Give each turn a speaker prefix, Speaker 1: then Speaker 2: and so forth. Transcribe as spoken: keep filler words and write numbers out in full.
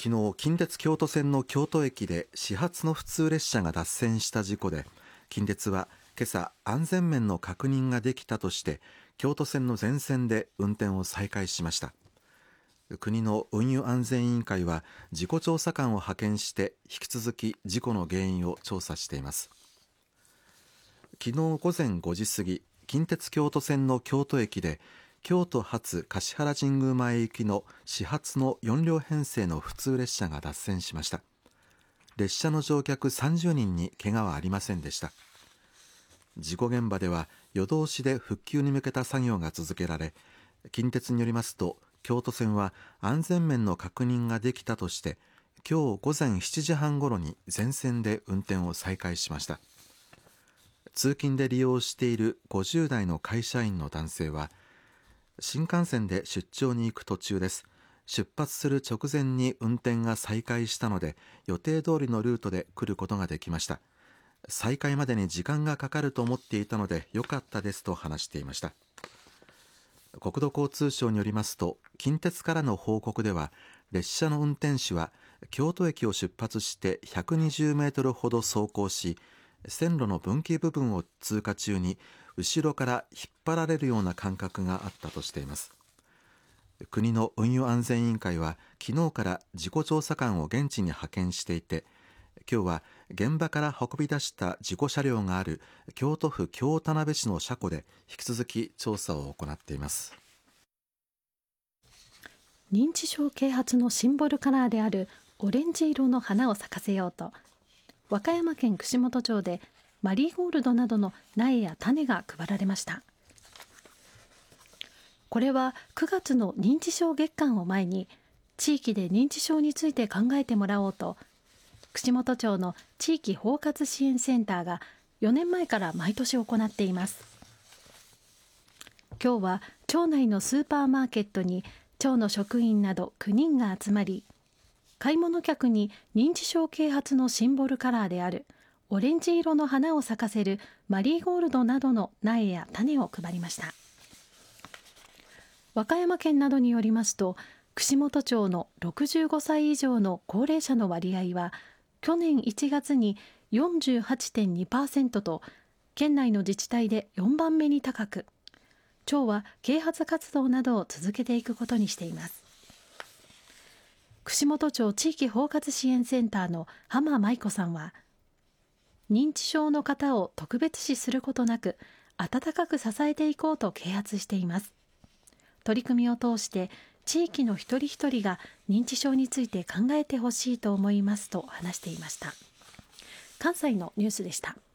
Speaker 1: 昨日、近鉄京都線の京都駅で始発の普通列車が脱線した事故で、近鉄は今朝安全面の確認ができたとして京都線の全線で運転を再開しました。国の運輸安全委員会は事故調査官を派遣して引き続き事故の原因を調査しています。昨日午前ごじ過ぎ、近鉄京都線の京都駅で京都発橿原神宮前行きの始発のよん両編成の普通列車が脱線しました。列車の乗客さんじゅうにんに怪我はありませんでした。事故現場では夜通しで復旧に向けた作業が続けられ、近鉄によりますと京都線は安全面の確認ができたとして今日午前しちじはんごろに全線で運転を再開しました。通勤で利用しているごじゅう代の会社員の男性は、新幹線で出張に行く途中です。出発する直前に運転が再開したので予定通りのルートで来ることができました。再開までに時間がかかると思っていたので良かったですと話していました。国土交通省によりますと、近鉄からの報告では列車の運転手は京都駅を出発してひゃくにじゅうメートルほど走行し、線路の分岐部分を通過中に後ろから引っ張られるような感覚があったとしています。国の運輸安全委員会は昨日から事故調査官を現地に派遣していて、今日は現場から運び出した事故車両がある京都府京田辺市の車庫で引き続き調査を行っています。
Speaker 2: 認知症啓発のシンボルカラーであるオレンジ色の花を咲かせようと、和歌山県串本町でマリーゴールドなどの苗や種が配られました。これはくがつの認知症月間を前に地域で認知症について考えてもらおうと、串本町の地域包括支援センターがよねんまえから毎年行っています。今日は町内のスーパーマーケットに町の職員などきゅうにんが集まり、買い物客に認知症啓発のシンボルカラーであるオレンジ色の花を咲かせるマリーゴールドなどの苗や種を配りました。和歌山県などによりますと、串本町のろくじゅうごさい以上の高齢者の割合は去年いちがつに よんじゅうはちてんにパーセント と県内の自治体でよんばんめに高く、町は啓発活動などを続けていくことにしています。串本町地域包括支援センターの浜舞子さんは、認知症の方を特別視することなく温かく支えていこうと啓発しています。取り組みを通して地域の一人一人が認知症について考えてほしいと思いますと話していました。関西のニュースでした。